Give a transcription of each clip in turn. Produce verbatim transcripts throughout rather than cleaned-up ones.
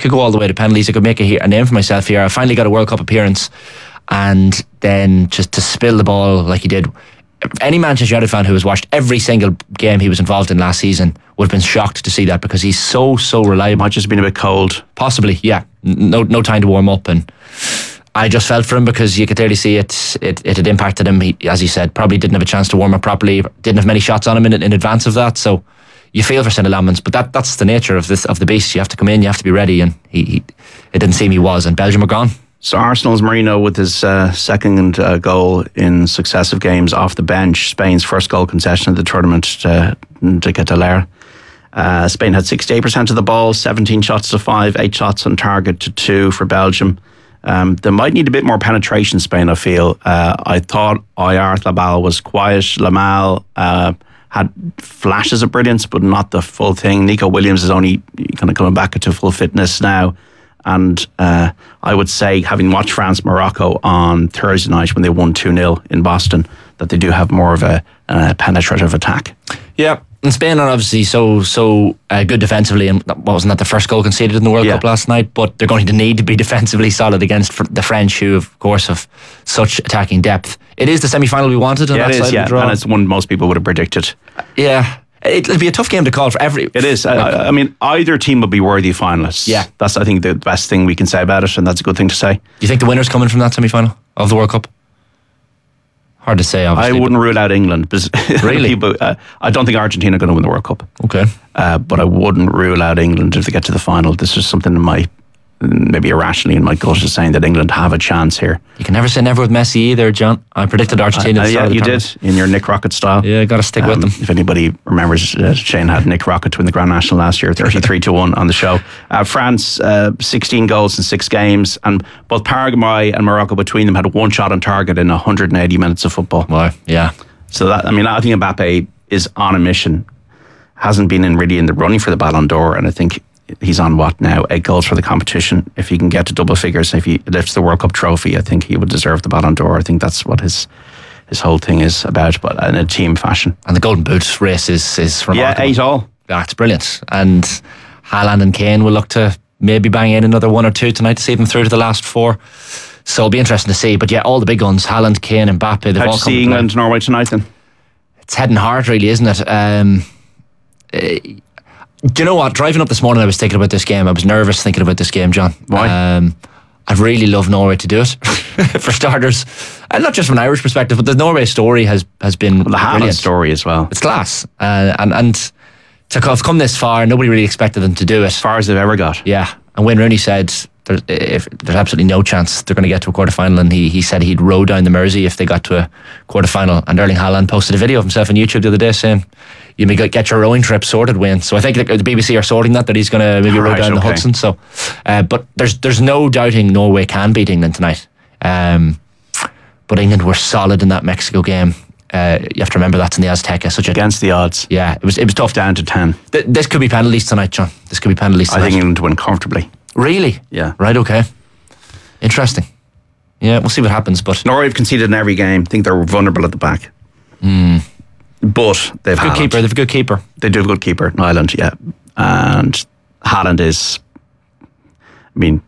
could go all the way to penalties. I could make a, a name for myself here. I finally got a World Cup appearance, and then just to spill the ball like he did. Any Manchester United fan who has watched every single game he was involved in last season would have been shocked to see that, because he's so so reliable. Might just been a bit cold, possibly. Yeah, no no time to warm up, and I just felt for him because you could clearly see it. It, it had impacted him. He, as he said, probably didn't have a chance to warm up properly. Didn't have many shots on him in, in advance of that. So you feel for Steno Lamans, but that that's the nature of this of the beast. You have to come in, you have to be ready, and he, he it didn't seem he was. And Belgium are gone. So Arsenal's Merino with his uh, second uh, goal in successive games off the bench. Spain's first goal concession of the tournament to, to get to Ler. Uh, Spain had sixty-eight percent of the ball, seventeen shots to five, eight shots on target to two for Belgium. Um, they might need a bit more penetration, Spain, I feel. Uh, I thought Oyarzabal was quiet. Lamal uh, had flashes of brilliance, but not the full thing. Nico Williams is only kind of coming back into full fitness now. And uh, I would say, having watched France-Morocco on Thursday night when they won two nil in Boston, that they do have more of a, a penetrative attack. Yeah, and Spain are obviously so so uh, good defensively, and wasn't that the first goal conceded in the World yeah. Cup last night? But they're going to need to be defensively solid against the French, who of course have such attacking depth. It is the semi-final we wanted on yeah, that it is, side yeah. of the draw. And it's one most people would have predicted. Yeah. It'll be a tough game to call for every... It is. Like, I, I mean, either team will be worthy finalists. Yeah. That's, I think, the best thing we can say about it, and that's a good thing to say. Do you think the winner's coming from that semi-final of the World Cup? Hard to say, obviously. I wouldn't rule out England. Really? people, uh, I don't think Argentina are going to win the World Cup. Okay. Uh, but I wouldn't rule out England if they get to the final. This is something in my... maybe irrationally in my gut is saying that England have a chance here. You can never say never with Messi either, John. I predicted Argentina. Uh, uh, yeah, you did in your Nick Rocket style. Yeah, got to stick um, with them. If anybody remembers, uh, Shane had Nick Rocket to win the Grand National last year, thirty-three to one on the show. Uh, France, uh, sixteen goals in six games, and both Paraguay and Morocco between them had one shot on target in one hundred eighty minutes of football. Wow, yeah. So that, I mean, I think Mbappe is on a mission. Hasn't been in really in the running for the Ballon d'Or, and I think he's on what now? Eight goals for the competition. If he can get to double figures, if he lifts the World Cup trophy, I think he would deserve the Ballon d'Or. I think that's what his his whole thing is about, but in a team fashion. And the Golden Boot race is is remarkable. Yeah, eight all. That's brilliant. And Haaland and Kane will look to maybe bang in another one or two tonight to see them through to the last four. So it'll be interesting to see. But yeah, all the big guns: Haaland, Kane, Mbappe. They've How'd all you come see England, Norway tonight then? It's head and heart, really, isn't it? Um, uh, Do you know what? Driving up this morning, I was thinking about this game. I was nervous thinking about this game, John. Why? Um, I'd really love Norway to do it, for starters. And not just from an Irish perspective, but the Norway story has, has been well, the Haaland story as well. It's class. Uh, and and to have come this far, nobody really expected them to do it. As far as they've ever got. Yeah. And Wayne Rooney said there's, if, there's absolutely no chance they're going to get to a quarter-final, and he, he said he'd row down the Mersey if they got to a quarter-final. And Erling Haaland posted a video of himself on YouTube the other day saying, you may get your rowing trip sorted, Wayne. So I think the B B C are sorting that, that he's going to maybe row right, down okay. the Hudson. So, uh, but there's there's no doubting Norway can beat England tonight. Um, but England were solid in that Mexico game. Uh, you have to remember that's in the Azteca. Such a, against the odds. Yeah, it was it was tough. Down to ten. Th- this could be penalties tonight, John. This could be penalties tonight. I think England win comfortably. Really? Yeah. Right. Okay. Interesting. Yeah, we'll see what happens. But Norway have conceded in every game. I think they're vulnerable at the back. Hmm. But they've good Haaland. keeper. They've a good keeper. They do have a good keeper, Ireland, yeah. And Haaland is, I mean,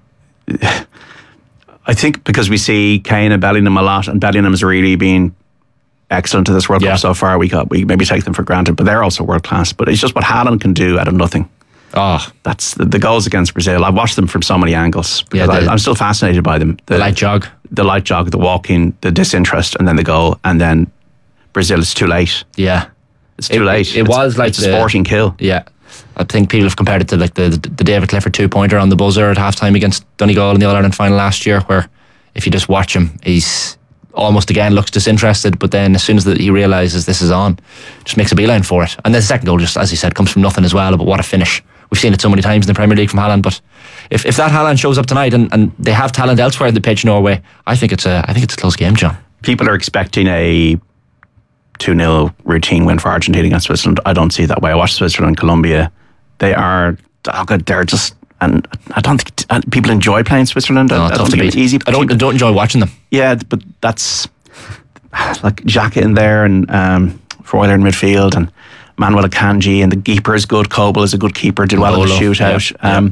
I think because we see Kane and Bellingham a lot, and Bellingham has really been excellent to this World yeah. Cup so far. We got we maybe take them for granted, but they're also world class. But it's just what Haaland can do out of nothing. Oh, that's the, the goals against Brazil. I've watched them from so many angles because yeah, the, I, I'm still fascinated by them. The, the light jog, the light jog, the walking, the disinterest, and then the goal, and then Brazil. It's too late. Yeah, it's too it, late. It, it it's, was like it's the, a sporting kill. Yeah, I think people have compared it to like the the, the David Clifford two pointer on the buzzer at halftime against Donegal in the All Ireland final last year, where if you just watch him, he's almost again looks disinterested, but then as soon as the, he realises this is on, just makes a beeline for it. And then the second goal, just as he said, comes from nothing as well. But what a finish! We've seen it so many times in the Premier League from Haaland. But if, if that Haaland shows up tonight, and, and they have talent elsewhere in the pitch, Norway, I think it's a I think it's a close game, John. People are expecting a two nil routine win for Argentina against Switzerland. I don't see it that way. I watched Switzerland and Colombia. They are oh God, they're just. And I don't think uh, people enjoy playing Switzerland. No, I, I don't think it's easy. I don't, I don't enjoy watching them. Yeah, but that's like Xhaka in there, and um, Freuler in midfield, and Manuel Akanji, and the keeper is good. Kobel is a good keeper. Did well in the shootout. Yeah, um, yeah.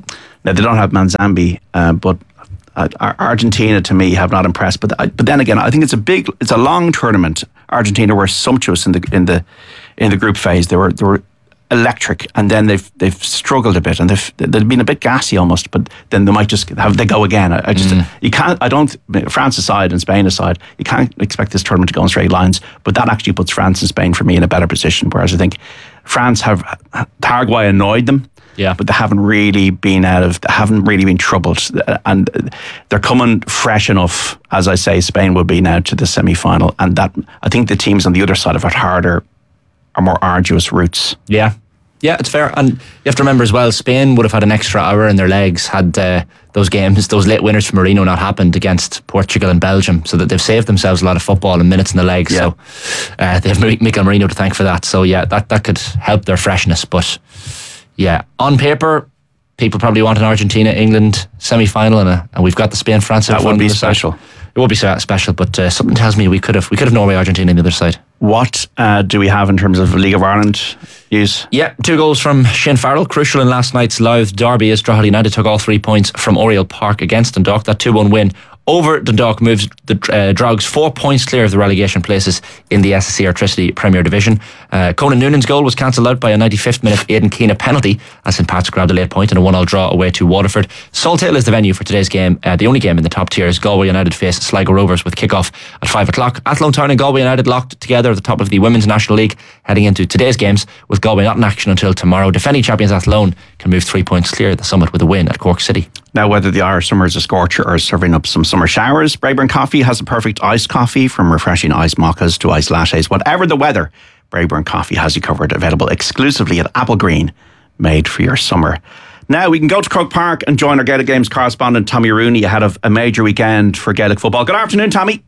Now, they don't have Manzambi, uh, but uh, Argentina, to me, have not impressed. But uh, but then again, I think it's a big, it's a long tournament. Argentina were sumptuous in the in the in the group phase. They were they were electric, and then they've they've struggled a bit, and they've they've been a bit gassy almost. But then they might just have they go again. I, I just mm. you can't. I don't. France aside and Spain aside, you can't expect this tournament to go in straight lines. But that actually puts France and Spain for me in a better position. Whereas I think France have Paraguay annoyed them. Yeah, but they haven't really been out of, they haven't really been troubled, and they're coming fresh enough, as I say, Spain will be now to the semi-final, and that I think the teams on the other side have had harder, or more arduous routes. Yeah, yeah, it's fair, and you have to remember as well, Spain would have had an extra hour in their legs had uh, those games, those late winners from Marino not happened against Portugal and Belgium, so that they've saved themselves a lot of football and minutes in the legs. Yeah. So uh, they have Mikel Marino to thank for that. So yeah, that that could help their freshness, but. Yeah, on paper, people probably want an Argentina-England semi-final, and, a, and we've got the Spain-France. That would be special. Side. It would be special, but uh, something tells me we could have we could have Norway-Argentina on the other side. What uh, do we have in terms of League of Ireland news? Yeah, two goals from Shane Farrell, crucial in last night's Louth derby as Drogheda United took all three points from Oriel Park against Dundalk. That two one win over Dundalk moves the uh, Drogs four points clear of the relegation places in the S S E Electricity Premier Division. Uh, Conan Noonan's goal was cancelled out by a ninety-fifth minute Aidan Keane penalty as Saint Pat's grabbed a late point in a one all draw away to Waterford. Salthill is the venue for today's game. Uh, the only game in the top tier is Galway United face Sligo Rovers with kick-off at five o'clock. Athlone Town and Galway United locked together at the top of the Women's National League heading into today's games, with Galway not in action until tomorrow. Defending champions Athlone can move three points clear of the summit with a win at Cork City. Now, whether the Irish summer is a scorcher or serving up some summer showers, Braeburn Coffee has a perfect iced coffee, from refreshing iced mochas to iced lattes. Whatever the weather, Braeburn Coffee has you covered. Available exclusively at Apple Green, made for your summer. Now we can go to Croke Park and join our Gaelic Games correspondent Tommy Rooney ahead of a major weekend for Gaelic football. Good afternoon, Tommy.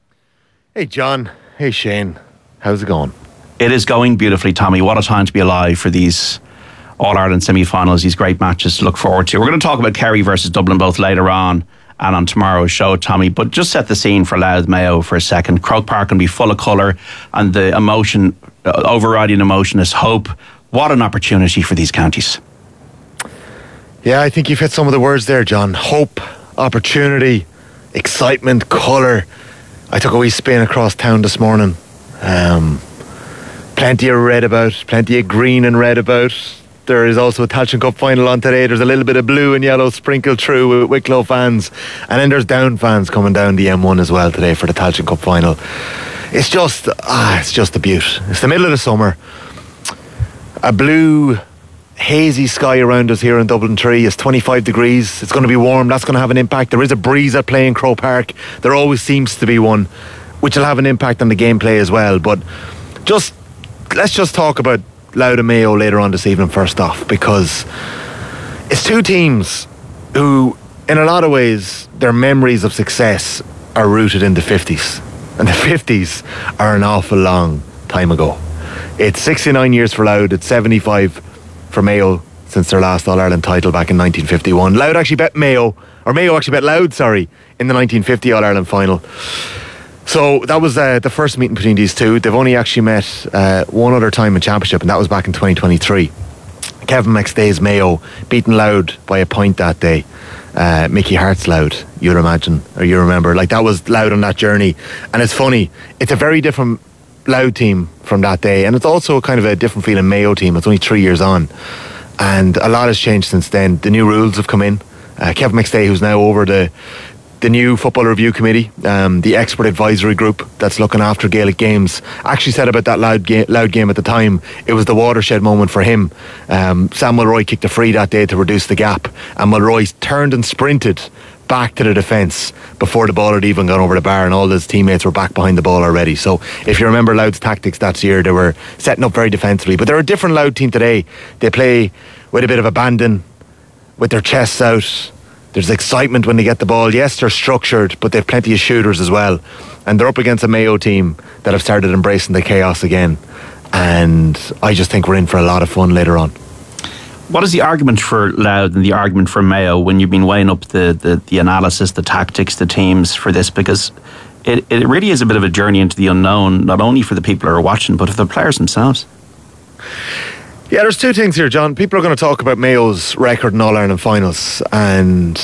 Hey, John. Hey, Shane. How's it going? It is going beautifully, Tommy. What a time to be alive for these All-Ireland semi-finals, these great matches to look forward to. We're going to talk about Kerry versus Dublin both later on and on tomorrow's show, Tommy, but just set the scene for Louth Mayo for a second. Croke Park can be full of colour, and the emotion, uh, overriding emotion is hope. What an opportunity for these counties. Yeah, I think you've hit some of the words there, John. Hope, opportunity, excitement, colour. I took a wee spin across town this morning. Um, plenty of red about, plenty of green and red about. There is also a Tailteann Cup final on today. There's a little bit of blue and yellow sprinkled through with Wicklow fans. And then there's Down fans coming down the M one as well today for the Tailteann Cup final. It's just, ah, it's just a beaut. It's the middle of the summer. A blue, hazy sky around us here in Dublin Tree. It's twenty-five degrees. It's going to be warm. That's going to have an impact. There is a breeze at play in Croke Park. There always seems to be one, which will have an impact on the gameplay as well. But just, let's just talk about Louth and Mayo later on this evening first off, because it's two teams who, in a lot of ways, their memories of success are rooted in the fifties, and the fifties are an awful long time ago. It's sixty-nine years for Louth, it's seventy-five for Mayo since their last All-Ireland title back in nineteen fifty-one. Louth actually bet Mayo, or Mayo actually bet Louth, sorry, in the nineteen fifty All-Ireland final. So that was uh, the first meeting between these two. They've only actually met uh, one other time in championship, and that was back in twenty twenty-three. Kevin McStay's Mayo beaten Louth by a point that day. Uh, Mickey Hart's Louth, you'd imagine, or you remember. Like, that was Louth on that journey. And it's funny, it's a very different Louth team from that day, and it's also kind of a different feeling Mayo team. It's only three years on, and a lot has changed since then. The new rules have come in. Uh, Kevin McStay, who's now over the the new Football Review Committee, um, the expert advisory group that's looking after Gaelic games, actually said about that Louth, ga- Louth game at the time, it was the watershed moment for him. Um, Sam Mulroy kicked a free that day to reduce the gap, and Mulroy turned and sprinted back to the defence before the ball had even gone over the bar, and all his teammates were back behind the ball already. So if you remember Louth's tactics that year, they were setting up very defensively. But they're a different Louth team today. They play with a bit of abandon, with their chests out. There's excitement when they get the ball. Yes, they're structured, but they've plenty of shooters as well. And they're up against a Mayo team that have started embracing the chaos again. And I just think we're in for a lot of fun later on. What is the argument for Louth and the argument for Mayo when you've been weighing up the, the, the analysis, the tactics, the teams for this? Because it, it really is a bit of a journey into the unknown, not only for the people who are watching, but for the players themselves. Yeah, there's two things here, John. People are going to talk about Mayo's record in All-Ireland finals, and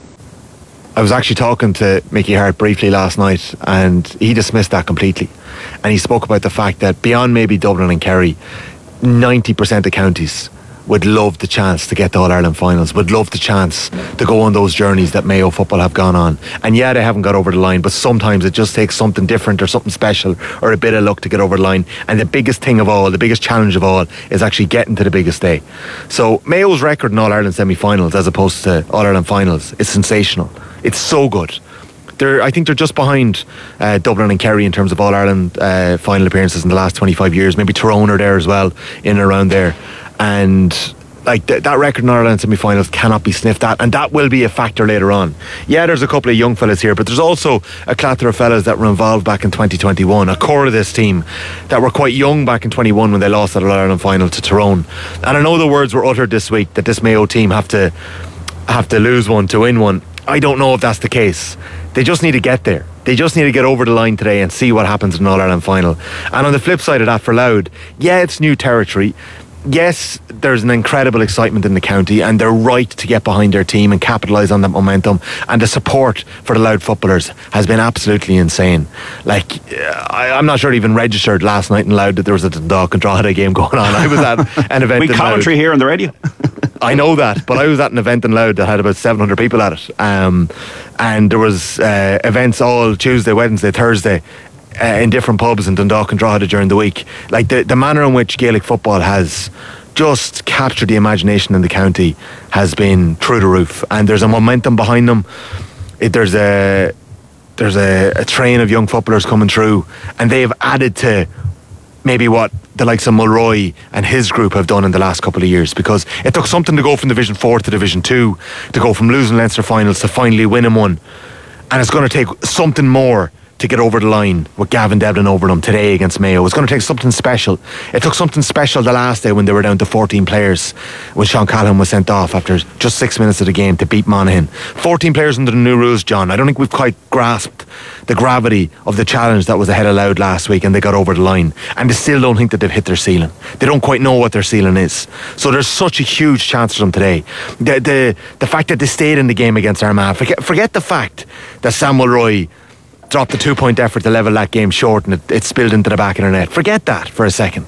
I was actually talking to Mickey Hart briefly last night, and he dismissed that completely. And he spoke about the fact that beyond maybe Dublin and Kerry, ninety percent of counties would love the chance to get to All-Ireland finals, would love the chance to go on those journeys that Mayo football have gone on. And yeah, they haven't got over the line, but sometimes it just takes something different or something special or a bit of luck to get over the line. And the biggest thing of all, the biggest challenge of all, is actually getting to the biggest day. So Mayo's record in All-Ireland semi-finals as opposed to All-Ireland finals is sensational. It's so good. They're, I think they're just behind uh, Dublin and Kerry in terms of All-Ireland uh, final appearances in the last twenty-five years. Maybe Tyrone are there as well, in and around there. And like th- that record in Ireland semi-finals cannot be sniffed at, and that will be a factor later on. Yeah, there's a couple of young fellas here, but there's also a clatter of fellas that were involved back in twenty twenty-one, a core of this team that were quite young back in twenty-one when they lost that All-Ireland final to Tyrone. And I know the words were uttered this week that this Mayo team have to have to lose one to win one. I don't know if that's the case. They just need to get there. They just need to get over the line today and see what happens in an All-Ireland final. And on the flip side of that, for Louth, yeah, it's new territory. Yes, there's an incredible excitement in the county, and they're right to get behind their team and capitalise on that momentum. And the support for the Louth footballers has been absolutely insane. Like, I, I'm not sure it even registered last night in Louth that there was a Dundalk and Drogheda game going on. I was at an event we in commentary Louth. here on the radio. I know that, but I was at an event in Louth that had about seven hundred people at it, um, and there was uh, events all Tuesday, Wednesday, Thursday uh, in different pubs in Dundalk and Drogheda during the week. Like the, the manner in which Gaelic football has just captured the imagination in the county has been through the roof, and there's a momentum behind them. It, there's a there's a, a train of young footballers coming through, and they have added to maybe what the likes of Mulroy and his group have done in the last couple of years, because it took something to go from Division four to Division two, to go from losing Leinster finals to finally winning one, and it's going to take something more to get over the line with Gavin Devlin over them today against Mayo. It's going to take something special. It took something special the last day when they were down to fourteen players, when Sean Callaghan was sent off after just six minutes of the game to beat Monaghan. fourteen players under the new rules, John. I don't think we've quite grasped the gravity of the challenge that was ahead of Louth last week, and they got over the line, and they still don't think that they've hit their ceiling. They don't quite know what their ceiling is. So there's such a huge chance for them today. The the, the fact that they stayed in the game against Armagh, forget, forget the fact that Sam Mulroy dropped the two-point effort to level that game short and it, it spilled into the back of their net. Forget that for a second.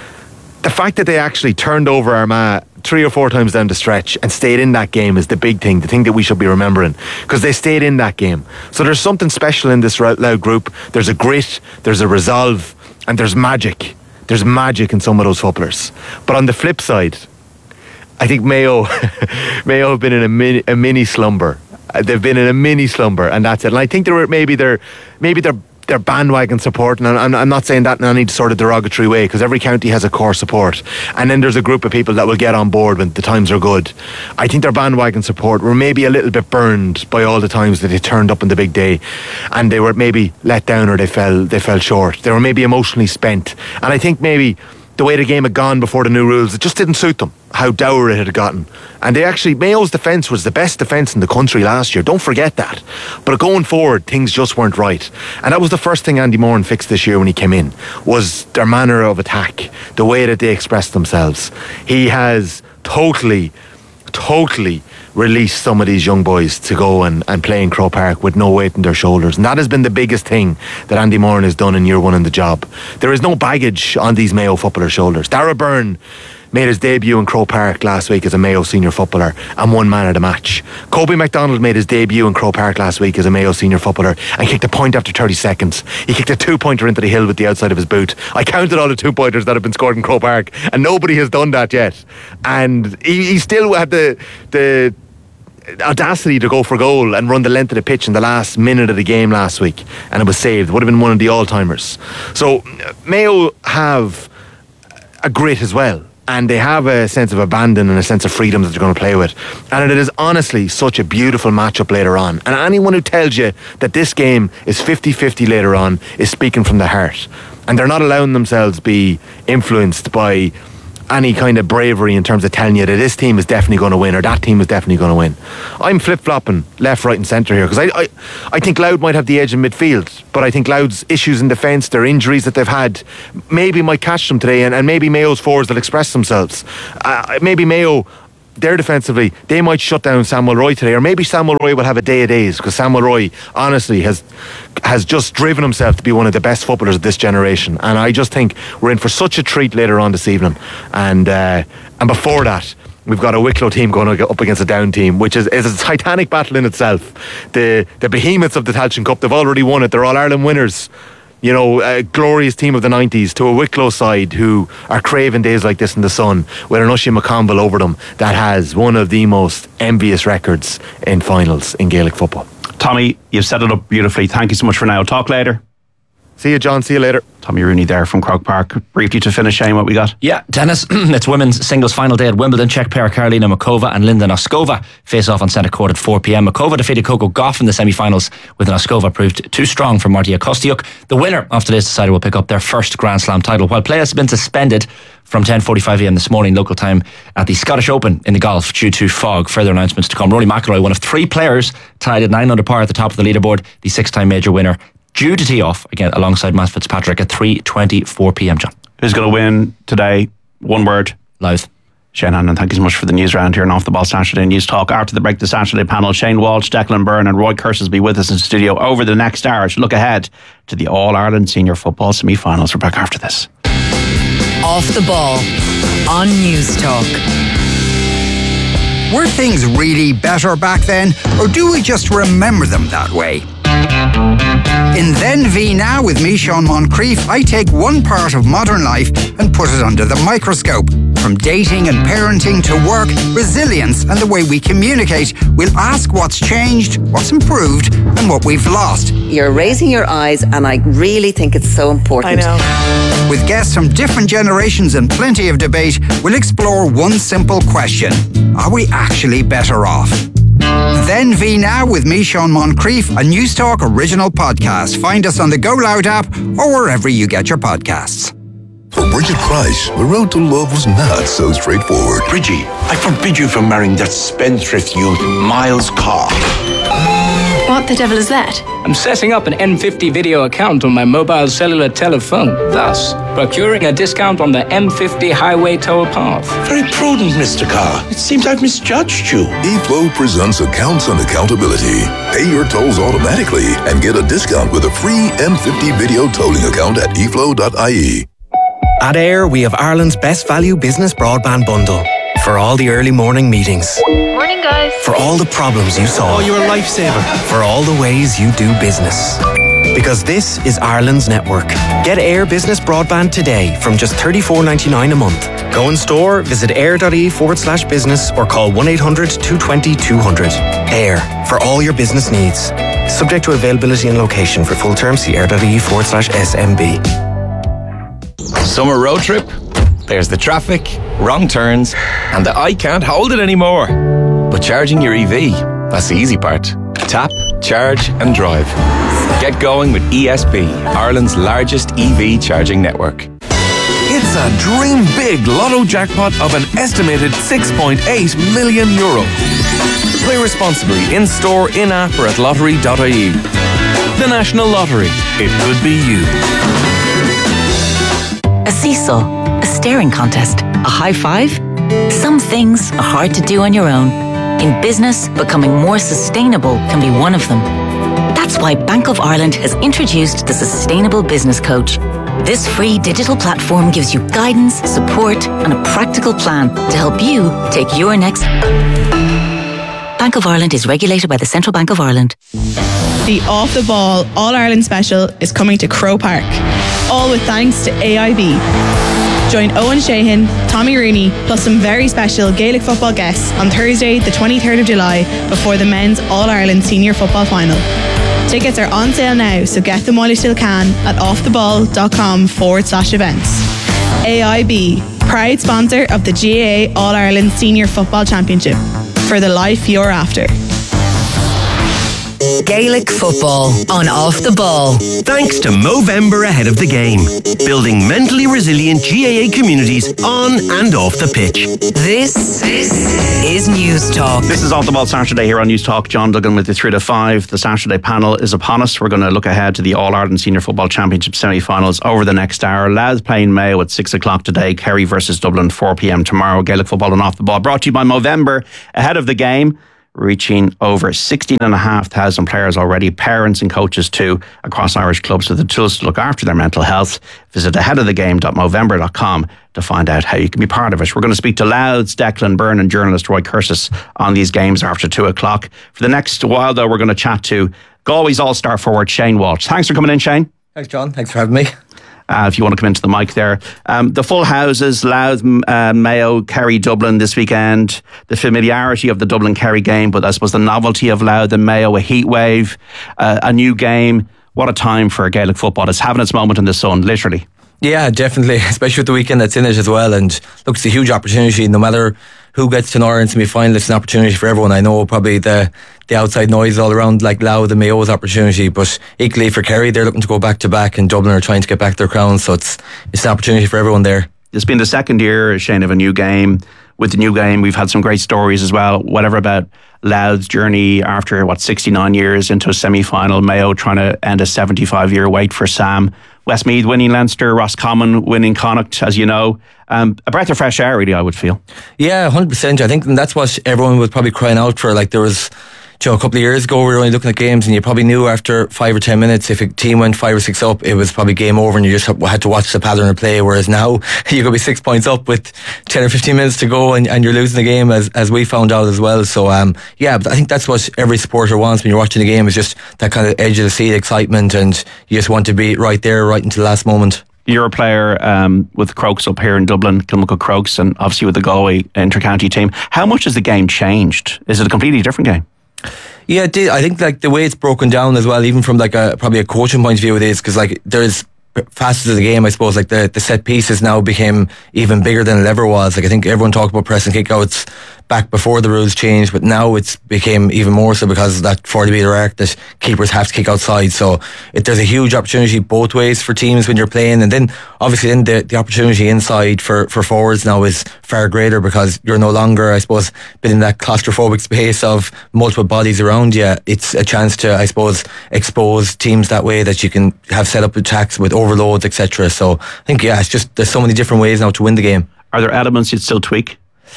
The fact that they actually turned over Armagh three or four times down the stretch and stayed in that game is the big thing, the thing that we should be remembering, because they stayed in that game. So there's something special in this Louth group. There's a grit, there's a resolve, and there's magic. There's magic in some of those footballers. But on the flip side, I think Mayo Mayo have been in a mini, a mini slumber. They've been in a mini slumber, and that's it. And I think they're maybe they're maybe they're they're bandwagon support, and I'm, I'm not saying that in any sort of derogatory way, because every county has a core support, and then there's a group of people that will get on board when the times are good. I think their bandwagon support were maybe a little bit burned by all the times that they turned up on the big day, and they were maybe let down or they fell they fell short. They were maybe emotionally spent, and I think maybe the way the game had gone before the new rules, it just didn't suit them, how dour it had gotten. And they actually, Mayo's defence was the best defence in the country last year, don't forget that. But going forward, things just weren't right. And that was the first thing Andy Moran fixed this year when he came in, was their manner of attack, the way that they expressed themselves. He has totally, totally released some of these young boys to go and, and play in Croke Park with no weight on their shoulders, and that has been the biggest thing that Andy Moran has done in year one in the job. There is no baggage on these Mayo footballers' shoulders. Dara Byrne made his debut in Croke Park last week as a Mayo senior footballer and won man of the match. Kobe MacDonald made his debut in Croke Park last week as a Mayo senior footballer and kicked a point after thirty seconds. He kicked a two-pointer into the hill with the outside of his boot. I counted all the two-pointers that have been scored in Croke Park, and nobody has done that yet. And he, he still had the the audacity to go for goal and run the length of the pitch in the last minute of the game last week, and it was saved. It would have been one of the all-timers. So Mayo have a grit as well, and they have a sense of abandon and a sense of freedom that they're going to play with, and it is honestly such a beautiful matchup later on. And anyone who tells you that this game is fifty-fifty later on is speaking from the heart, and they're not allowing themselves be influenced by any kind of bravery in terms of telling you that this team is definitely going to win or that team is definitely going to win. I'm flip-flopping left, right and centre here because I, I, I think Louth might have the edge in midfield, but I think Louth's issues in defence, their injuries that they've had, maybe might catch them today, and, and maybe Mayo's forwards will express themselves. Uh, maybe Mayo, they're defensively, they might shut down Samuel Roy today, or maybe Samuel Roy will have a day of days, because Samuel Roy honestly has has just driven himself to be one of the best footballers of this generation, and I just think we're in for such a treat later on this evening. And uh, and before that, we've got a Wicklow team going up against a Down team, which is, is a titanic battle in itself. The the behemoths of the Tailteann Cup, they've already won it, they're All-Ireland winners. You know, a glorious team of the nineties, to a Wicklow side who are craving days like this in the sun with an Ushie McConville over them that has one of the most envious records in finals in Gaelic football. Tommy, you've set it up beautifully. Thank you so much for now. Talk later. See you, John. See you later. Tommy Rooney there from Croke Park. Briefly to finish, Shane, what we got? Yeah, tennis. It's women's singles final day at Wimbledon. Czech pair Karolina Muchova and Linda Noskova face off on centre court at four p.m. Muchova defeated Coco Gauff in the semi-finals, with Noskova proved too strong for Martia Kostyuk. The winner of today's decider will pick up their first Grand Slam title, while play has been suspended from ten forty-five a.m. this morning local time at the Scottish Open in the golf due to fog. Further announcements to come. Rory McIlroy, one of three players tied at nine under par at the top of the leaderboard, the six-time major winner, due to tee off again alongside Matt Fitzpatrick at three twenty-four p.m. John. Who's going to win today? One word. Louth. Shane Hannon, thank you so much for the news round here and Off the Ball Saturday News Talk. After the break, the Saturday panel, Shane Walsh, Declan Byrne and Roy Curtis will be with us in studio over the next hour to look ahead to the All-Ireland Senior Football semi-finals. We're back after this. Off the Ball on News Talk. Were things really better back then, or do we just remember them that way? In Then V Now with me, Sean Moncrief, I take one part of modern life and put it under the microscope. From dating and parenting to work, resilience and the way we communicate, we'll ask what's changed, what's improved and what we've lost. You're raising your eyes and I really think it's so important. I know. With guests from different generations and plenty of debate, we'll explore one simple question. Are we actually better off? Then V Now with me, Sean Moncrief, a News Talk original podcast. Find us on the Go Loud app or wherever you get your podcasts. For Bridget Price, the road to love was not so straightforward. Bridgie, I forbid you from marrying that spendthrift youth, Miles Carr. What the devil is that? I'm setting up an N fifty video account on my mobile cellular telephone, thus procuring a discount on the M fifty highway toll path. Very prudent, Mister Carr. It seems I've misjudged you. eFlow presents Accounts and Accountability. Pay your tolls automatically and get a discount with a free M fifty video tolling account at e flow dot I E. At Air, we have Ireland's best value business broadband bundle. For all the early morning meetings. Morning, guys. For all the problems you solve. Oh, you're a lifesaver. For all the ways you do business. Because this is Ireland's network. Get Air Business Broadband today from just thirty-four ninety-nine a month. Go in store, visit air.ie forward slash business or call one eight hundred two two zero two hundred. Air, for all your business needs. Subject to availability and location. For full terms, see air.ie forward slash SMB. Summer road trip? There's the traffic, wrong turns, and the I can't hold it anymore. But charging your E V, that's the easy part. Tap, charge and drive. Get going with E S B, Ireland's largest E V charging network. It's a dream big lotto jackpot of an estimated six point eight million euro. Play responsibly in store, in app or at lottery dot I E. The National Lottery. It could be you. A seesaw. A staring contest, a high five? Some things are hard to do on your own. In business, becoming more sustainable can be one of them. That's why Bank of Ireland has introduced the Sustainable Business Coach. This free digital platform gives you guidance, support, and a practical plan to help you take your next... Bank of Ireland is regulated by the Central Bank of Ireland. The Off the Ball All-Ireland Special is coming to Croke Park. All with thanks to A I B. Join Owen Shahan, Tommy Rooney, plus some very special Gaelic football guests on Thursday, the twenty-third of July, before the men's All-Ireland Senior Football Final. Tickets are on sale now, so get them while you still can at offtheball.com forward slash events. A I B, proud sponsor of the G A A All-Ireland Senior Football Championship. For the life you're after. Gaelic football on Off the Ball. Thanks to Movember ahead of the game. Building mentally resilient G A A communities on and off the pitch. This, this is News Talk. This is Off the Ball Saturday here on News Talk. John Duggan with the three to five. The Saturday panel is upon us. We're going to look ahead to the All-Ireland Senior Football Championship semi-finals over the next hour. Louth playing Mayo at six o'clock today. Kerry versus Dublin, four p.m. tomorrow. Gaelic football and Off the Ball brought to you by Movember ahead of the game, reaching over sixteen and a half thousand players already, parents and coaches too, across Irish clubs with the tools to look after their mental health. Visit ahead of the game dot movember dot com to find out how you can be part of it. We're going to speak to Louth's Declan Byrne and journalist Roy Curtis on these games after two o'clock. For the next while, though, we're going to chat to Galway's all-star forward Shane Walsh. Thanks for coming in, Shane. Thanks, John. Thanks for having me. Uh, if you want to come into the mic there. Um, the full houses, Louth, uh, Mayo, Kerry, Dublin this weekend. The familiarity of the Dublin-Kerry game, but I suppose the novelty of Louth and Mayo, a heat wave, uh, a new game. What a time for Gaelic football. It's having its moment in the sun, literally. Yeah, definitely, especially with the weekend that's in it as well. And look, it's a huge opportunity. No matter who gets to an Ireland semi-final, it's an opportunity for everyone. I know probably the the outside noise all around, like Louth and Mayo's opportunity, but equally for Kerry, they're looking to go back to back, and Dublin are trying to get back their crown. So it's it's an opportunity for everyone there. It's been the second year, Shane, of a new game. With the new game, we've had some great stories as well. Whatever about Louth's journey after, what, sixty-nine years into a semi-final. Mayo trying to end a seventy-five year wait for Sam. Westmeath winning Leinster, Roscommon winning Connacht, as you know. Um, a breath of fresh air, really, I would feel. Yeah, one hundred percent. I think that's what everyone was probably crying out for. Like, there was, you know, a couple of years ago we were only looking at games and you probably knew after five or ten minutes if a team went five or six up, it was probably game over and you just had to watch the pattern of play. Whereas now you could be six points up with ten or fifteen minutes to go and, and you're losing the game, as as we found out as well. So um, yeah, but I think that's what every supporter wants when you're watching the game, is just that kind of edge of the seat excitement, and you just want to be right there right into the last moment. You're a player um, with Crokes up here in Dublin, Kilmacud Crokes, and obviously with the Galway inter-county team. How much has the game changed? Is it a completely different game? Yeah, it did. I think like the way it's broken down as well, even from like a probably a coaching point of view, it is because like there's facets of the game, I suppose, like the, the set pieces now became even bigger than it ever was. Like I think everyone talked about press and kickouts back before the rules changed, but now it's became even more so because of that forty metre arc that keepers have to kick outside. So it, there's a huge opportunity both ways for teams when you're playing, and then obviously then the, the opportunity inside for, for forwards now is far greater because you're no longer, I suppose, been in that claustrophobic space of multiple bodies around you. It's a chance to, I suppose, expose teams that way, that you can have set up attacks with overloads, et cetera. So I think, yeah, it's just there's so many different ways now to win the game. Are there elements you'd still tweak?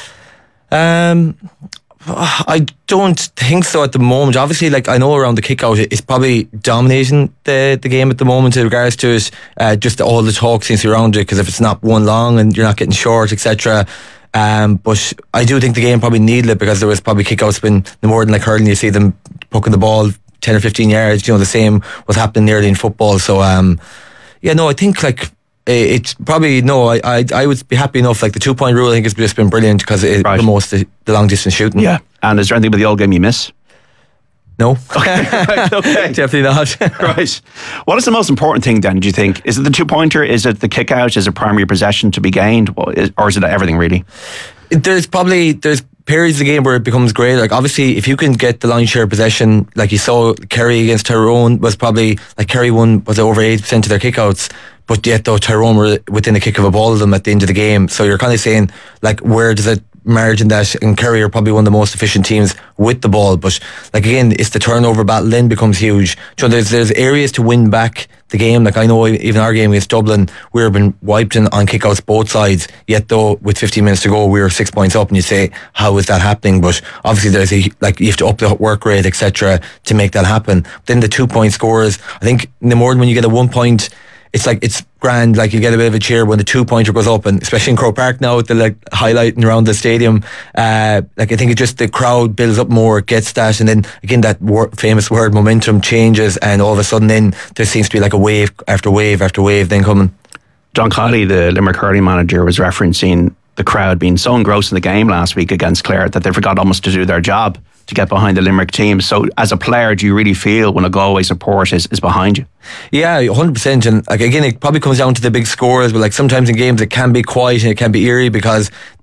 Um, I don't think so at the moment. Obviously, like I know around the kick out, it's probably dominating the, the game at the moment in regards to it. Uh, just all the talk seems to be around it, because if it's not one long and you're not getting short, et cetera. Um, but I do think the game probably needed it, because there was probably kick outs been no more than like hurling. You see them poking the ball ten or fifteen yards. You know, the same was happening nearly in football. So um, yeah, no, I think like. It's probably no. I, I I would be happy enough. Like the two point rule, I think has just been brilliant because it right. promotes the, the long distance shooting. Yeah. And is there anything about the old game you miss? No. Okay. Right, okay. Definitely not. Right. What is the most important thing then? Do you think? Is it the two pointer? Is it the kick out? Is it primary possession to be gained, or is it everything really? There's probably there's. periods of the game where it becomes great. Like obviously if you can get the line share possession, like you saw Kerry against Tyrone was probably like Kerry won was over eighty percent of their kickouts, but yet though Tyrone were within a kick of a ball of them at the end of the game. So you're kind of saying like where does it margin that, and Kerry are probably one of the most efficient teams with the ball, but like again it's the turnover battle then becomes huge. So there's there's areas to win back the game. Like I know even our game against Dublin, we've been wiped in on kickouts both sides, yet though with fifteen minutes to go we were six points up, and you say how is that happening? But obviously there's a like you have to up the work rate, etc., to make that happen. Then the two point scores, I think in the morning when you get a one point, it's like it's grand, like you get a bit of a cheer when the two pointer goes up, and especially in Croke Park now with the like highlighting around the stadium, uh, like I think it just the crowd builds up more, it gets that, and then again that wor- famous word momentum changes, and all of a sudden then there seems to be like a wave after wave after wave then coming. John Kiley, the Limerick hurling manager, was referencing the crowd being so engrossed in the game last week against Clare that they forgot almost to do their job to get behind the Limerick team. So as a player, do you really feel when a Galway support is, is behind you? Yeah, one hundred percent. And like again, it probably comes down to the big scores, but like sometimes in games it can be quiet and it can be eerie because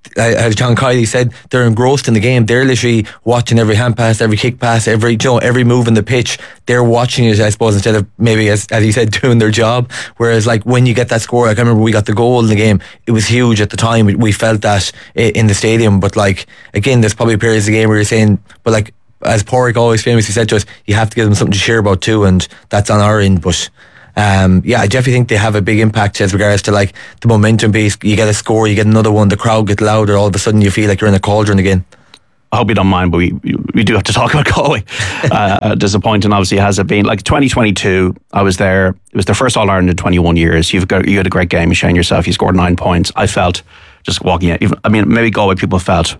uh, as John Kiley said, they're engrossed in the game. They're literally watching every hand pass, every kick pass, every, you know, every move in the pitch. They're watching it, I suppose, instead of maybe, as, as he said, doing their job. Whereas like when you get that score, like I remember we got the goal in the game, it was huge at the time. We, we felt that in the stadium. But like, again, there's probably periods of the game where you're saying, but like, as Porrick always famously said to us, you have to give them something to cheer about too, and that's on our end. But Um, yeah, I definitely think they have a big impact as regards to like the momentum piece. You get a score, you get another one, the crowd get louder, all of a sudden you feel like you're in a cauldron again. I hope you don't mind, but we we do have to talk about Galway. uh, disappointing, obviously, has it been. Like twenty twenty-two, I was there. It was their first All Ireland in twenty-one years. You've got you had a great game. You shown yourself. You scored nine points. I felt just walking in. Even, I mean, maybe Galway people felt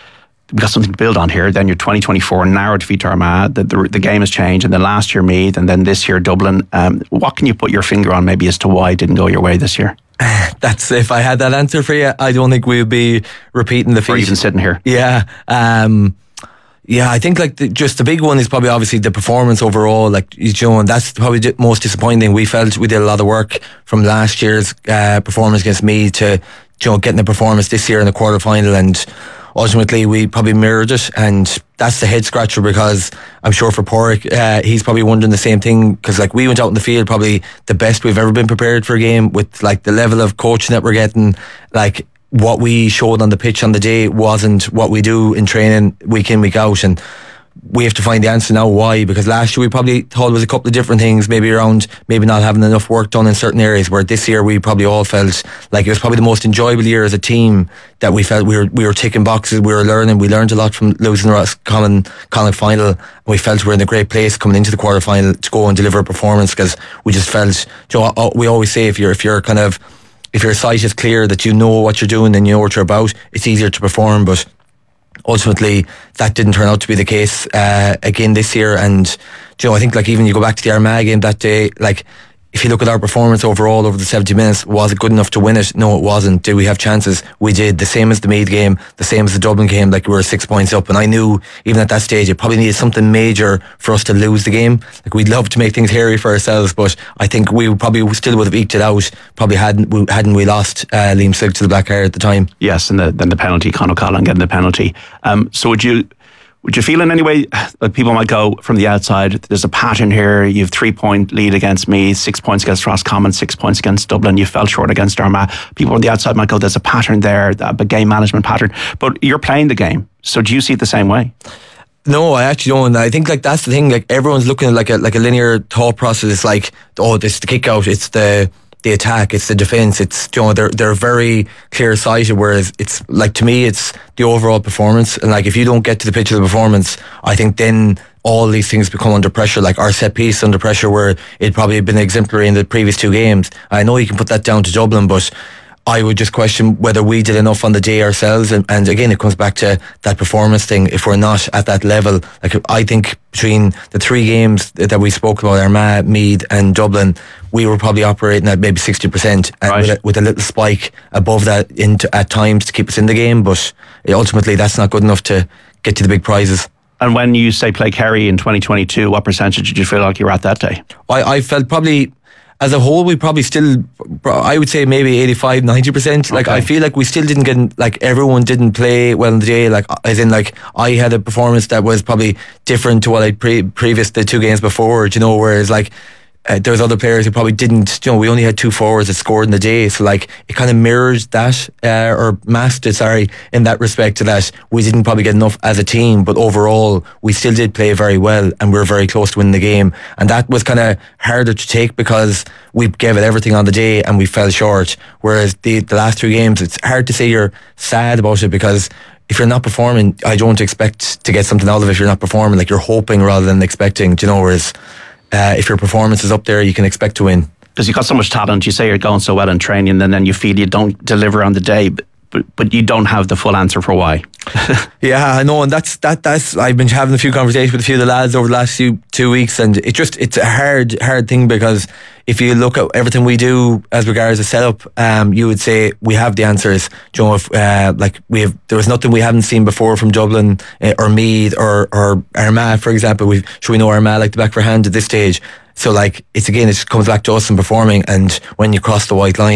we got something to build on here. Then your twenty twenty-four narrow defeat to Armagh. The, the, the game has changed, and then last year Meath, and then this year Dublin. Um, what can you put your finger on, maybe, as to why it didn't go your way this year? That's if I had that answer for you, I don't think we would be repeating the feat. Or even sitting here. Yeah. Um, yeah, I think like the, just the big one is probably obviously the performance overall. Like, you know, and that's probably the most disappointing. We felt we did a lot of work from last year's uh, performance against Meath to, you know, getting the performance this year in the quarter final, and ultimately we probably mirrored it, and that's the head scratcher, because I'm sure for Porrick, uh, he's probably wondering the same thing, because like we went out in the field probably the best we've ever been prepared for a game, with like the level of coaching that we're getting. Like what we showed on the pitch on the day wasn't what we do in training week in, week out, and we have to find the answer now why, because last year we probably thought it was a couple of different things, maybe around maybe not having enough work done in certain areas, where this year we probably all felt like it was probably the most enjoyable year as a team, that we felt we were we were ticking boxes, we were learning, we learned a lot from losing the Ross-Common Connacht final, and we felt we were in a great place coming into the quarter final to go and deliver a performance, because we just felt, you know, we always say if you're if you're kind of if your sight is clear, that you know what you're doing and you know what you're about, it's easier to perform. But ultimately that didn't turn out to be the case uh, again this year. And, you know, I think like even you go back to the Armagh game that day, like if you look at our performance overall over the seventy minutes, was it good enough to win it? No, it wasn't. Did we have chances? We did. The same as the Meath game, the same as the Dublin game, like we were six points up, and I knew even at that stage it probably needed something major for us to lose the game. Like, we'd love to make things hairy for ourselves, but I think we probably still would have eked it out, probably hadn't we, hadn't we lost uh, Liam Silk to the Black Hair at the time. Yes, and the, then the penalty, Con O'Connell getting the penalty. Um, so would you Would you feel in any way that people might go from the outside, there's a pattern here, you have three point lead against Meath, six points against Roscommon, six points against Dublin, you fell short against Armagh. People on the outside might go, there's a pattern there, a game management pattern. But you're playing the game, so do you see it the same way? No, I actually don't. I think like that's the thing, like everyone's looking at like a like a linear thought process. It's like, oh, this is the kick out, it's the the attack, it's the defence, it's, you know, they're they're very clear sighted, whereas it's like, to me, it's the overall performance. And like if you don't get to the pitch of the performance, I think then all these things become under pressure, like our set piece under pressure, where it probably had been exemplary in the previous two games. I know you can put that down to Dublin, but I would just question whether we did enough on the day ourselves. And, and again, it comes back to that performance thing. If we're not at that level, like I think between the three games that we spoke about, Armagh, Meath and Dublin, we were probably operating at maybe sixty percent, and right, with, a, with a little spike above that into, at times to keep us in the game. But ultimately, that's not good enough to get to the big prizes. And when you say play Kerry in twenty twenty-two, what percentage did you feel like you were at that day? I, I felt probably, as a whole, we probably still, I would say maybe eighty-five, ninety percent. Like, okay. I feel like we still didn't get, like, everyone didn't play well in the day. Like, as in, like, I had a performance that was probably different to what I'd pre- previous the two games before, you know, whereas, like, Uh, there was other players who probably didn't, you know, we only had two forwards that scored in the day, so like it kind of mirrored that uh, or masked it, sorry, in that respect, to that we didn't probably get enough as a team, but overall we still did play very well and we were very close to winning the game, and that was kind of harder to take because we gave it everything on the day and we fell short, whereas the, the last two games, it's hard to say you're sad about it, because if you're not performing, I don't expect to get something out of it. If you're not performing, like, you're hoping rather than expecting, do you know, whereas Uh, if your performance is up there, you can expect to win. Because you've got so much talent, you say you're going so well in training, and then you feel you don't deliver on the day, but, but, but you don't have the full answer for why. Yeah, I know, and that's that. That's I've been having a few conversations with a few of the lads over the last few two weeks, and it just it's a hard, hard thing, because if you look at everything we do as regards the setup, um, you would say we have the answers. You know, if, uh, like we have, there was nothing we haven't seen before from Dublin uh, or Meath or or Armagh, for example. We should we know Armagh like the back of our hand at this stage. So like it's again, it just comes back to us and performing. And when you cross the white lines,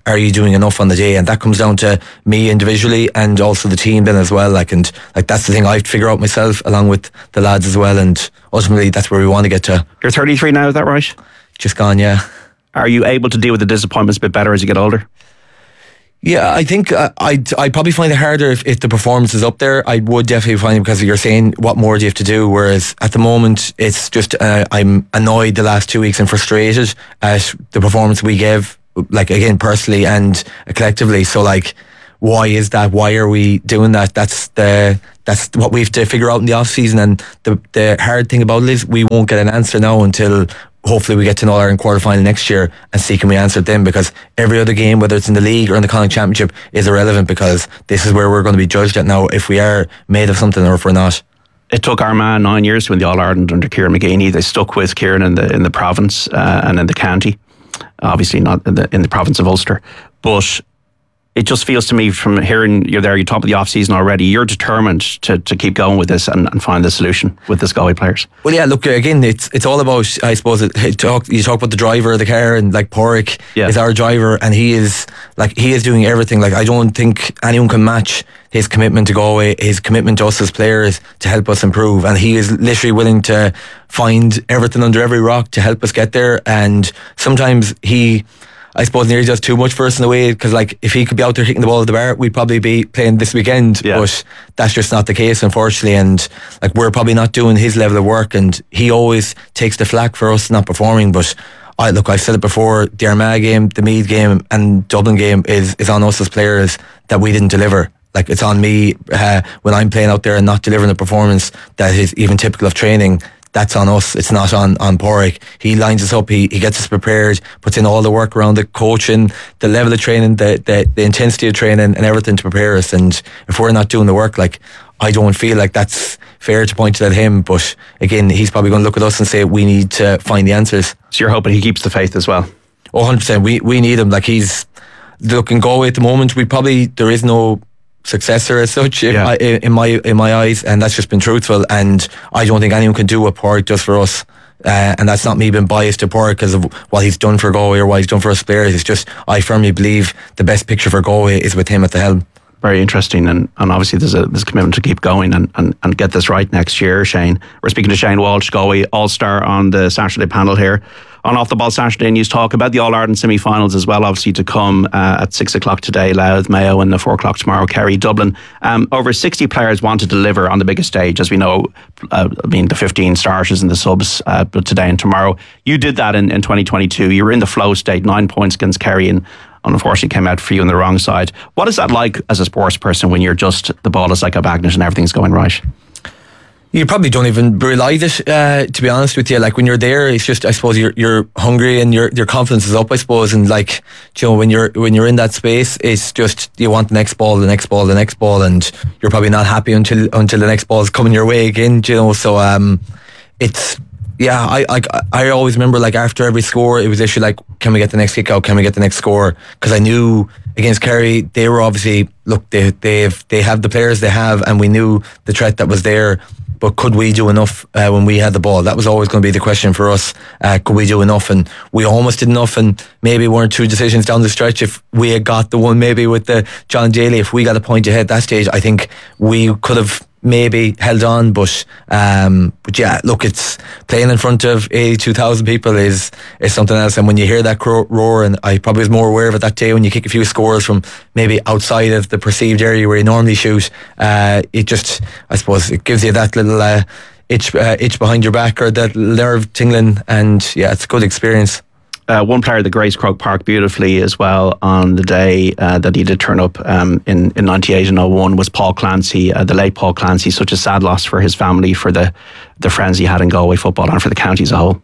are you doing enough on the day? And that comes down to me individually and also the team then as well. Like, and like that's the thing I have to figure out myself along with the lads as well. And ultimately, that's where we want to get to. You're thirty-three now, is that right? Just gone, yeah. Are you able to deal with the disappointments a bit better as you get older? Yeah, I think uh, I'd, I'd probably find it harder if, if the performance is up there. I would definitely find it because you're saying what more do you have to do, whereas at the moment it's just uh, I'm annoyed the last two weeks and frustrated at the performance we gave, like again personally and collectively. So like, why is that? Why are we doing that? That's the that's what we have to figure out in the off season. And the the hard thing about it is we won't get an answer now until hopefully we get to an All-Ireland quarter final next year and see can we answer it then, because every other game, whether it's in the league or in the Connacht Championship, is irrelevant, because this is where we're going to be judged at now if we are made of something or if we're not. It took Armagh nine years to win the All-Ireland under Kieran McGeeney. They stuck with Kieran in the in the province uh, and in the county, obviously not in the in the province of Ulster, but it just feels to me from hearing you're there, you're top of the off season already, you're determined to, to keep going with this and, and find the solution with the Galway players. Well, yeah, look, again, it's it's all about, I suppose, it, it talk, you talk about the driver of the car, and like Porrick yeah. is our driver, and he is like he is doing everything. Like, I don't think anyone can match his commitment to Galway, his commitment to us as players to help us improve, and he is literally willing to find everything under every rock to help us get there. And sometimes he, I suppose, nearly does too much for us in a way, because like if he could be out there hitting the ball at the bar, we'd probably be playing this weekend, yeah. but that's just not the case, unfortunately. And like, we're probably not doing his level of work, and he always takes the flak for us not performing. But I look, I've said it before, the Armagh game, the Meath game and Dublin game is, is on us as players that we didn't deliver. Like, it's on me uh, when I'm playing out there and not delivering the performance that is even typical of training. That's on us. It's not on, on Porrick. He lines us up, he, he gets us prepared, puts in all the work around the coaching, the level of training, the, the, the intensity of training and everything to prepare us. And if we're not doing the work, like, I don't feel like that's fair to point it at him. But again, he's probably going to look at us and say we need to find the answers. So you're hoping he keeps the faith as well? Oh, one hundred percent. We, we need him. Like, he's looking Galway at the moment. We probably, there is no successor as such in, yeah. my, in my in my eyes, and that's just been truthful. And I don't think anyone can do what Porrick does for us, uh, and that's not me being biased to Porrick because of what he's done for Galway or what he's done for us players. It's just, I firmly believe the best picture for Galway is with him at the helm. Very interesting, and, and obviously there's a, there's a commitment to keep going and, and, and get this right next year. Shane, we're speaking to Shane Walsh, Galway All-Star, on the Saturday panel here on Off the Ball Saturday News Talk about the All-Ireland semi-finals as well, obviously to come uh, at six o'clock today, Louth, Mayo, and the four o'clock tomorrow, Kerry, Dublin. Um, over sixty players want to deliver on the biggest stage, as we know. uh, I mean, the fifteen starters and the subs, uh, but today and tomorrow. You did that in, in twenty twenty-two. You were in the flow state, nine points against Kerry, and unfortunately came out for you on the wrong side. What is that like as a sports person when you're just, the ball is like a magnet and everything's going right? You probably don't even realise it, uh, to be honest with you. Like, when you're there, it's just, I suppose you're you're hungry and your your confidence is up, I suppose. And like, you know, when you're when you're in that space, it's just, you want the next ball, the next ball, the next ball, and you're probably not happy until until the next ball is coming your way again. You know, so um, it's. Yeah, I, I I always remember, like, after every score, it was literally like, can we get the next kick out? Can we get the next score? Because I knew against Kerry, they were obviously, look, they they've they have the players they have, and we knew the threat that was there. But could we do enough uh, when we had the ball? That was always going to be the question for us. Uh, could we do enough? And we almost did enough, and maybe one or two decisions down the stretch. If we had got the one, maybe with the John Daly, if we got a point ahead at that stage, I think we could have maybe held on. But um, but yeah, look, it's playing in front of eighty-two thousand people is is something else. And when you hear that cro- roar, and I probably was more aware of it that day when you kick a few scores from maybe outside of the perceived area where you normally shoot, uh, it just, I suppose, it gives you that little uh, itch uh, itch behind your back, or that nerve tingling, and yeah, it's a good experience. Uh, one player that graced Croke Park beautifully as well on the day uh, that he did turn up um, in, in ninety-eight and oh one was Paul Clancy, uh, the late Paul Clancy. Such a sad loss for his family, for the, the friends he had in Galway football, and for the county as a whole.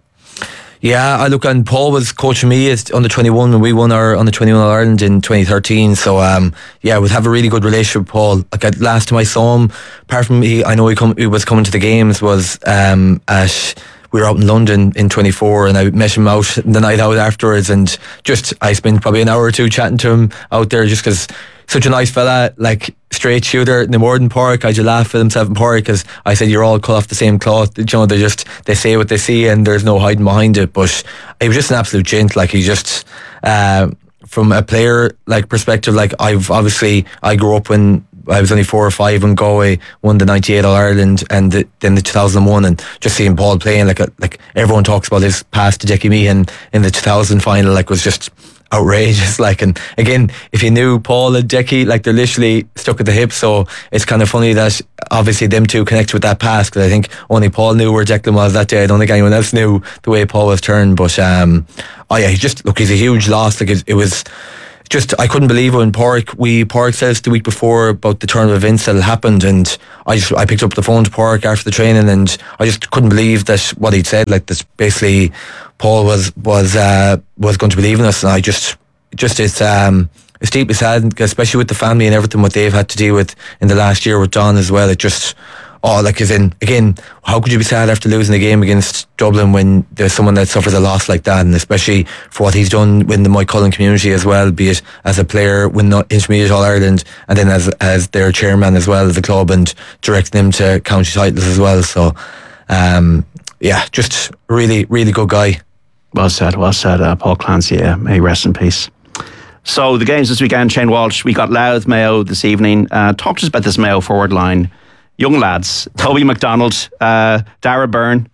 Yeah, I look, and Paul was coaching me as under twenty-one when we won our under twenty-one All Ireland in twenty thirteen. So um, yeah, we have a really good relationship with Paul. Like, I, last time I saw him, apart from he, I know he, come, he was coming to the games, was um, at. We were out in London in twenty-four, and I met him out the night out afterwards, and just, I spent probably an hour or two chatting to him out there, just because such a nice fella, like, straight shooter. No more than Porrick, I just laugh at himself in Porrick, because I said, you're all cut off the same cloth. You know, they just, they say what they see, and there's no hiding behind it. But he was just an absolute gent. Like, he just uh, from a player like perspective, like I've obviously I grew up when I was only four or five when Galway won the ninety-eight All Ireland and the, then the two thousand one, and just seeing Paul playing like a, like everyone talks about his pass to Jackie Meehan in the two thousand final, like was just outrageous. Like, and again, if you knew Paul and Jackie, like they're literally stuck at the hip, so it's kind of funny that obviously them two connect with that pass, because I think only Paul knew where Declan was that day. I don't think anyone else knew the way Paul was turned. But um, oh yeah, he just look, he's a huge loss. Like it, it was. Just, I couldn't believe it when Pádraig, we, Pádraig said us the week before about the turn of events that happened, and I just, I picked up the phone to Pádraig after the training, and I just couldn't believe that what he'd said, like this, basically Paul was, was, uh, was going to be leaving us, and I just, just, it's, um, it's deeply sad, especially with the family and everything what they've had to deal with in the last year with Don as well. It just, oh, like as in, again, how could you be sad after losing a game against Dublin when there's someone that suffers a loss like that, and especially for what he's done within the Mike Cullen community as well, be it as a player, win the Intermediate All Ireland, and then as as their chairman as well as the club, and directing them to county titles as well. So, um, yeah, just really, really good guy. Well said, well said, uh, Paul Clancy. Yeah, may he rest in peace. So the games this weekend, Shane Walsh, we got Louth, Mayo this evening. Uh, talk to us about this Mayo forward line. Young lads, Toby McDonald, uh, Dara Byrne.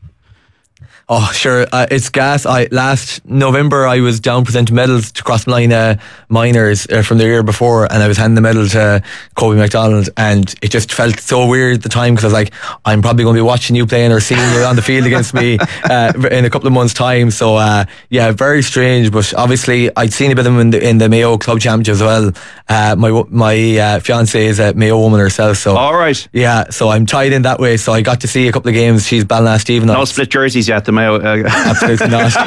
Oh, sure. Uh, it's gas. I last November I was down presenting medals to Crossmline uh, minors uh, from the year before, and I was handing the medal to Kobe McDonald, and it just felt so weird at the time, because I was like, I'm probably going to be watching you playing or seeing you on the field against me uh, in a couple of months' time. So uh, yeah, very strange. But obviously, I'd seen a bit of him in the, in the Mayo Club Championship as well. Uh, my my uh, fiance is a Mayo woman herself, so all right. Yeah, so I'm tied in that way. So I got to see a couple of games. She's Ballinasstephen. No split jerseys yet, the Mayo. Uh, Absolutely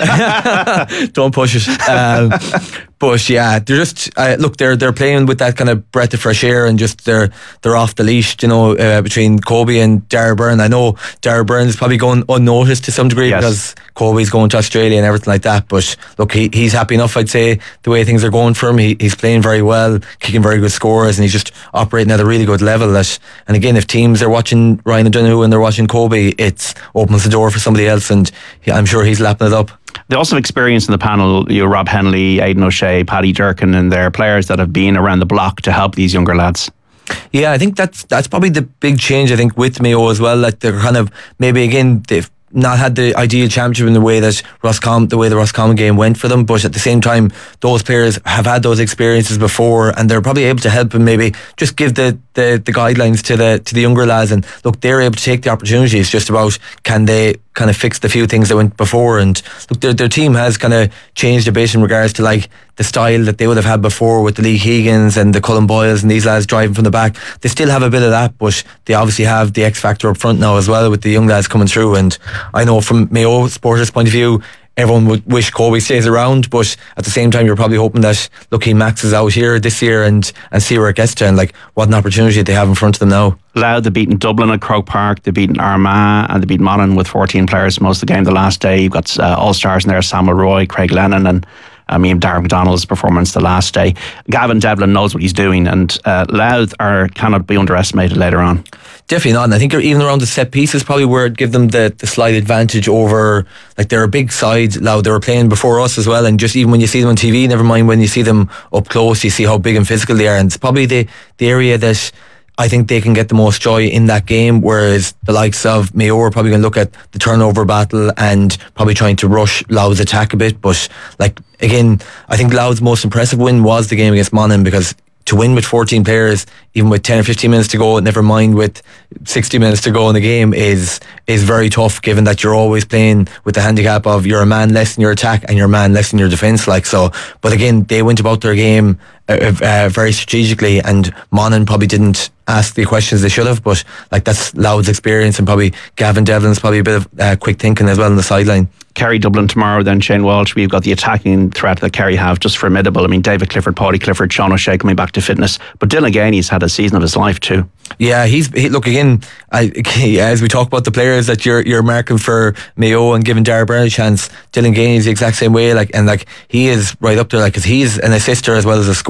not. Don't push it. Um, but yeah, they're just uh, look. They're they're playing with that kind of breath of fresh air, and just they're they're off the leash. You know, uh, between Kobe and Dara Byrne. I know Dara Byrne is probably going unnoticed to some degree, yes, because Kobe's going to Australia and everything like that. But look, he he's happy enough, I'd say, the way things are going for him. He, he's playing very well, kicking very good scores, and he's just operating at a really good level. That, and again, if teams are watching Ryan O'Donoghue and they're watching Kobe, it opens the door for somebody else, and I'm sure he's lapping it up. They also have experience in the panel. You know, Rob Henley, Aidan O'Shea, Paddy Durkin, and they're players that have been around the block to help these younger lads. Yeah, I think that's that's probably the big change, I think, with Mayo as well. Like they're kind of, maybe again, they've not had the ideal championship in the way that Roscommon, the way the Roscommon game went for them, but at the same time, those players have had those experiences before, and they're probably able to help and maybe just give the, the, the guidelines to the to the younger lads, and look, they're able to take the opportunity. It's just about, can they kind of fix the few things that went before, and look, their, their team has kind of changed a bit in regards to like the style that they would have had before with the Lee Heegans and the Cullen Boyles and these lads driving from the back. They still have a bit of that, but they obviously have the X factor up front now as well with the young lads coming through. And I know from Mayo supporters' point of view, everyone would wish Kobe stays around, but at the same time, you're probably hoping that, look, he maxes out here this year and, and see where it gets to, and like what an opportunity they have in front of them now. Louth, they've beaten Dublin at Croke Park, they've beaten Armagh, and they beat Monaghan with fourteen players most of the game the last day. You've got uh, all-stars in there, Samuel Roy, Craig Lennon, and I mean, Darren McDonald's performance the last day. Gavin Devlin knows what he's doing, and uh, Louth are, cannot be underestimated later on. Definitely not, and I think even around the set piece is probably where it'd give them the, the slight advantage over, like, they're a big side. Louth, they were playing before us as well, and just even when you see them on T V, never mind when you see them up close, you see how big and physical they are, and it's probably the, the area that I think they can get the most joy in that game, whereas the likes of Mayo are probably going to look at the turnover battle and probably trying to rush Louth's attack a bit. But like, again, I think Louth's most impressive win was the game against Monaghan, because to win with fourteen players, even with ten or fifteen minutes to go, never mind with sixty minutes to go in the game, is is very tough, given that you're always playing with the handicap of you're a man less in your attack and you're a man less in your defence. Like, so, but again, they went about their game uh, uh, very strategically, and Monaghan probably didn't ask the questions they should have, but like, that's Louth's experience, and probably Gavin Devlin's probably a bit of uh, quick thinking as well on the sideline. Kerry Dublin tomorrow, then Shane Walsh. We've got the attacking threat that Kerry have, just formidable. I mean, David Clifford, Paddy Clifford, Sean O'Shea coming back to fitness, but Dylan Gainey's had a season of his life too. Yeah, he's he, look again. I, as we talk about the players that you're you're marking for Mayo and giving Dara Byrne a chance, Dylan Gainey's the exact same way. Like, and like, he is right up there, like, because he's an assister as well as a scorer.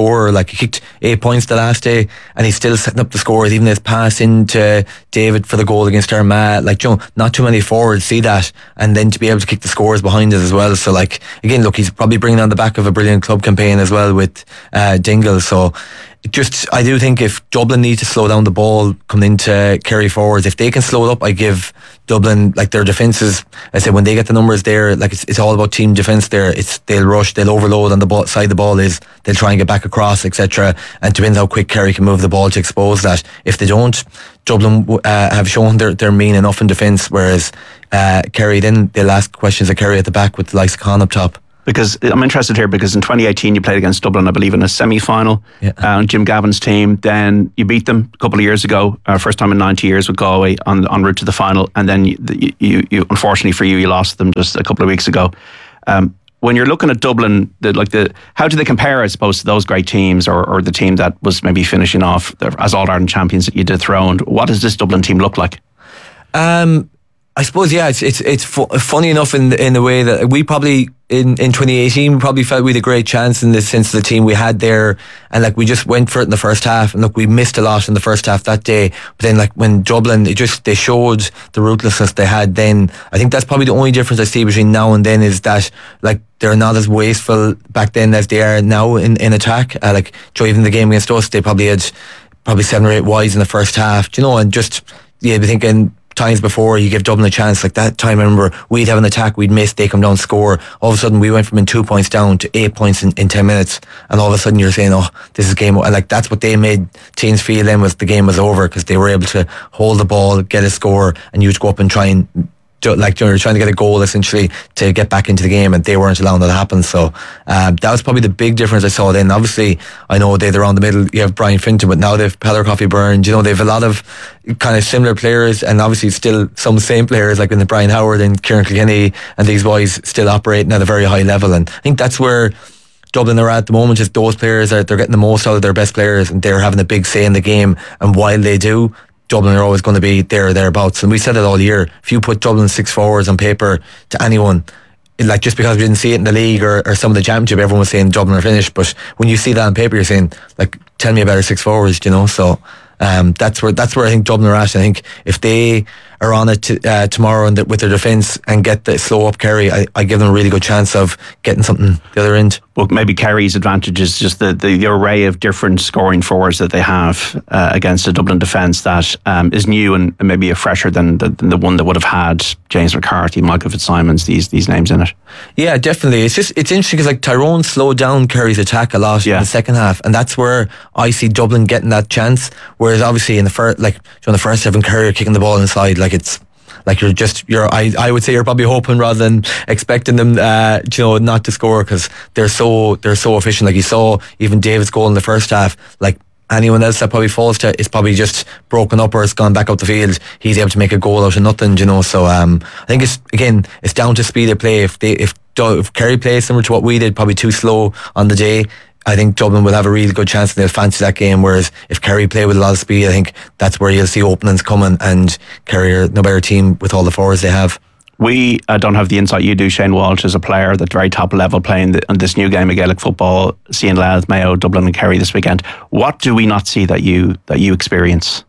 scorer. Like, he kicked eight points the last day, and he's still setting up the scores. Even his pass into David for the goal against Armagh. Like, you know, not too many forwards see that, and then to be able to kick the scores behind it as well. So, like, again, look, he's probably bringing on the back of a brilliant club campaign as well with uh, Dingle. So, just, I do think if Dublin need to slow down the ball coming into Kerry forwards, if they can slow it up, I give Dublin, like, their defences, I said, when they get the numbers there, like, it's, it's all about team defence there. It's, they'll rush, they'll overload on the ball, side the ball is, they'll try and get back across, et cetera. And it depends how quick Kerry can move the ball to expose that. If they don't, Dublin uh, have shown they're, they're mean enough in defence, whereas uh, Kerry, then they'll ask questions of Kerry at the back with the likes of Con up top. Because I'm interested here because in twenty eighteen you played against Dublin, I believe, in a semi-final yeah. uh, on Jim Gavin's team. Then you beat them a couple of years ago, uh, first time in ninety years with Galway on en route to the final. And then you, you, you, unfortunately for you, you lost them just a couple of weeks ago. Um, when you're looking at Dublin, the, like the how do they compare, I suppose, to those great teams or, or the team that was maybe finishing off as All-Ireland champions that you dethroned? What does this Dublin team look like? Um, I suppose, yeah, it's it's it's fu- funny enough in in the way that we probably in, in twenty eighteen we probably felt we had a great chance in the sense of the team we had there, and like we just went for it in the first half, and look, we missed a lot in the first half that day, but then like when Dublin, it just they showed the ruthlessness they had then. I think that's probably the only difference I see between now and then is that like they're not as wasteful back then as they are now in in attack. Uh, like Joe, even the game against us, they probably had probably seven or eight wides in the first half, do you know, and just yeah, be thinking. Times before you give Dublin a chance, like that time I remember we'd have an attack, we'd miss, they come down, score, all of a sudden we went from in two points down to eight points in, in ten minutes, and all of a sudden you're saying, oh, this is game over. Like that's what they made teams feel then, was the game was over, because they were able to hold the ball, get a score, and you'd go up and try and like you're trying to get a goal essentially to get back into the game, and they weren't allowing that to happen. So um, that was probably the big difference I saw then. Obviously I know they're around the middle, you have Brian Finton, but now they've Peller Coffey Byrne, you know, they've a lot of kind of similar players, and obviously still some same players like in the Brian Howard and Kieran Kilkenny and these boys still operating at a very high level. And I think that's where Dublin are at the moment, is those players are they're getting the most out of their best players, and they're having a big say in the game. And while they do, Dublin are always going to be there or thereabouts. And we said it all year, if you put Dublin six forwards on paper to anyone, like just because we didn't see it in the league or, or some of the championship, everyone was saying Dublin are finished, but when you see that on paper you're saying, like, tell me about our six forwards, you know. So um, that's where that's where I think Dublin are at. I think if they are on it to, uh, tomorrow and the, with their defence and get the slow up Kerry, I, I give them a really good chance of getting something the other end. Well, maybe Kerry's advantage is just the, the, the array of different scoring forwards that they have uh, against a Dublin defence that um, is new and, and maybe a fresher than the, than the one that would have had James McCarthy, Michael Fitzsimons, these these names in it. Yeah, definitely. It's just it's interesting because like Tyrone slowed down Kerry's attack a lot yeah. in the second half, and that's where I see Dublin getting that chance. Whereas obviously in the first, like in the first seven, Kerry are kicking the ball inside, like it's. Like you're just, you're. I, I would say you're probably hoping rather than expecting them, uh, you know, not to score, because they're so they're so efficient. Like you saw, even David's goal in the first half. Like anyone else that probably falls to is probably just broken up or has gone back out the field. He's able to make a goal out of nothing, you know. So um, I think it's again, it's down to speed of play. If they if if Kerry plays similar to what we did, probably too slow on the day, I think Dublin will have a really good chance and they'll fancy that game. Whereas if Kerry play with a lot of speed, I think that's where you'll see openings coming, and Kerry are no better team with all the forwards they have. We uh, don't have the insight you do, Shane Walsh, as a player at the very top level playing the, on this new game of Gaelic football, seeing Louth, Mayo, Dublin and Kerry this weekend. What do we not see that you that you experience?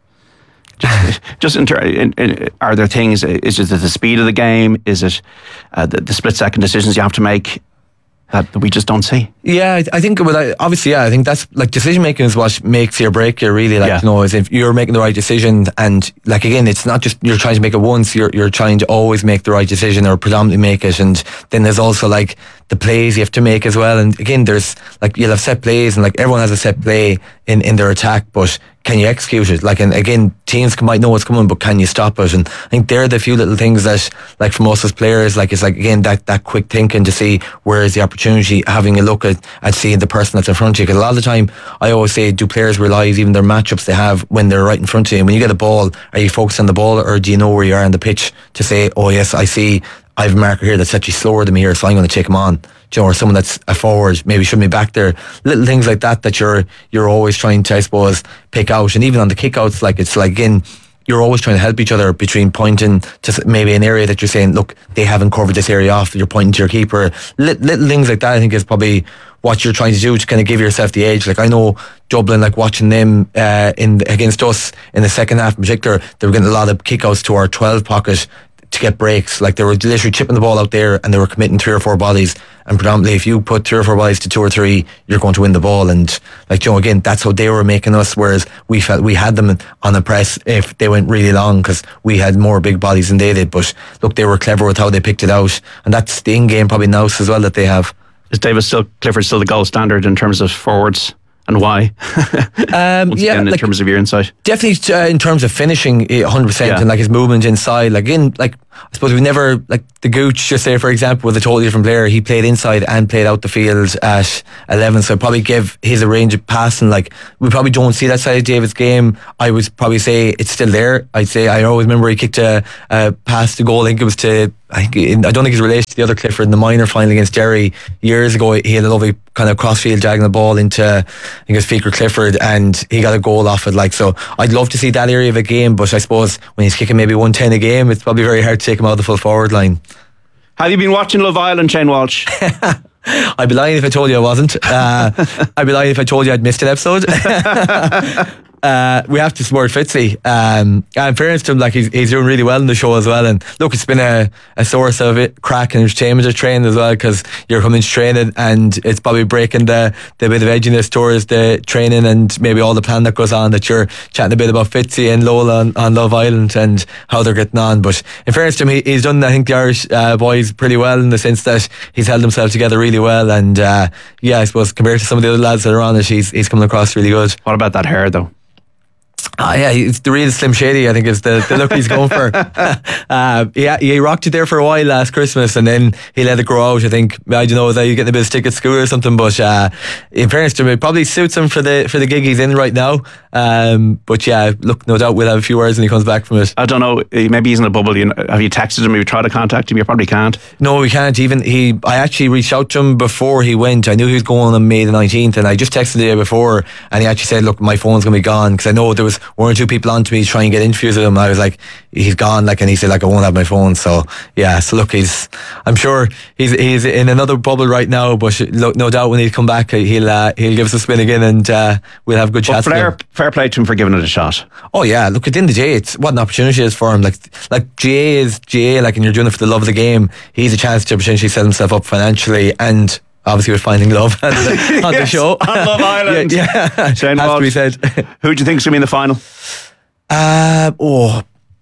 Just, just in, ter- in, in, are there things, is it the speed of the game? Is it uh, the, the split second decisions you have to make that we just don't see? Yeah, I think well, obviously, yeah, I think that's like decision making is what makes you or break you, really. Like, yeah. you know, is if you're making the right decision, and like again, it's not just you're trying to make it once. You're you're trying to always make the right decision or predominantly make it, and then there's also like the plays you have to make as well. And again, there's like you'll have set plays, and like everyone has a set play in in their attack, but can you execute it? Like, and again, teams might know what's coming, but can you stop it? And I think they're the few little things that, like, from us as players, like, it's like, again, that, that quick thinking to see where is the opportunity, having a look at, at seeing the person that's in front of you. Because a lot of the time, I always say, do players realise even their matchups they have when they're right in front of you? And when you get a ball, are you focused on the ball, or do you know where you are on the pitch to say, oh yes, I see, I have a marker here that's actually slower than me here, so I'm going to take him on. You know, or someone that's a forward maybe shouldn't be back there. Little things like that that you're you're always trying to, I suppose, pick out. And even on the kickouts, like it's like again, you're always trying to help each other between pointing to maybe an area that you're saying, look, they haven't covered this area off. You're pointing to your keeper. Little, little things like that, I think, is probably what you're trying to do to kind of give yourself the edge. Like I know Dublin, like watching them uh, in against us in the second half in particular, they were getting a lot of kickouts to our twelve pocket to get breaks. Like they were literally chipping the ball out there and they were committing three or four bodies, and predominantly if you put three or four bodies to two or three, you're going to win the ball. And like, you know, again, that's how they were making us, whereas we felt we had them on the press if they went really long because we had more big bodies than they did. But look, they were clever with how they picked it out, and that's the in-game probably nous as well that they have. Is David still Clifford still the gold standard in terms of forwards, and why? um, Once yeah, again, in like, terms of your insight, definitely uh, in terms of finishing, one hundred percent, Yeah. and like his movement inside. Like in, like I suppose we never like the Gooch, just say for example, was a totally different player. He played inside and played out the field at eleven, so I'd probably give his a range of passing. Like we probably don't see that side of David's game. I would probably say it's still there. I'd say I always remember he kicked a, a pass to goal. I think it was to. I, think, I don't think he's related to the other Clifford in the minor final against Derry years ago. He had a lovely kind of crossfield jagging the ball into I think it was Feaker Clifford, and he got a goal off it. Like, so I'd love to see that area of a game, but I suppose when he's kicking maybe one ten a game, it's probably very hard to take him out of the full forward line. have you been watching Love Island, Shane Walsh? I'd be lying if I told you I wasn't. Uh, I'd be lying if I told you I'd missed an episode. Uh, we have to support Fitzy. Um, and in fairness to him, like he's, he's doing really well in the show as well. And look, it's been a, a source of it, crack and entertainment of training as well, because you're coming to training and it's probably breaking the, the bit of edginess towards the training and maybe all the plan that goes on, that you're chatting a bit about Fitzy and Lola on, on Love Island and how they're getting on. But in fairness to him, he, he's done, I think, the Irish uh, boys pretty well in the sense that he's held himself together really well. And uh, yeah, I suppose compared to some of the other lads that are on it, he's, he's coming across really good. What about that hair though? Ah, yeah, it's the real Slim Shady, I think, is the, the look he's going for. uh, yeah, he rocked it there for a while last Christmas, and then he let it grow out. I think, I don't know, is that you getting a bit of stick at school or something, but uh, in fairness to him, it probably suits him for the for the gig he's in right now. Um, but yeah, look, no doubt we'll have a few words when he comes back from it. I don't know, maybe he's in a bubble. You know, have you texted him? Have you tried to contact him? You probably can't. No, we can't. Even he, I actually reached out to him before he went. I knew he was going on May the nineteenth, and I just texted the day before, and he actually said, look, my phone's going to be gone, because I know there was one or two people on to me to try and get interviews with him. I was like, he's gone, like, and he said, like, I won't have my phone. So yeah, so look, he's, I'm sure he's he's in another bubble right now, but look, no doubt when he come back, he'll uh, he'll give us a spin again, and uh, we'll have good chats. Fair, fair play to him for giving it a shot. Oh yeah, look, at the end of the day, it's what an opportunity it is for him. Like, like G A is G A, like, and you're doing it for the love of the game. He's a chance to potentially set himself up financially, and obviously with finding love on the, on yes, the show. on Love Island. yeah, yeah. Shane has Walsh, to be said. Who do you think's going to be in the final? Uh, oh,